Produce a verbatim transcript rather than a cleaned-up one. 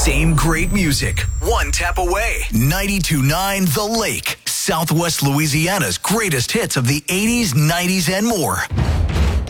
Same great music, one tap away. ninety-two point nine The Lake, Southwest Louisiana's greatest hits of the eighties, nineties, and more.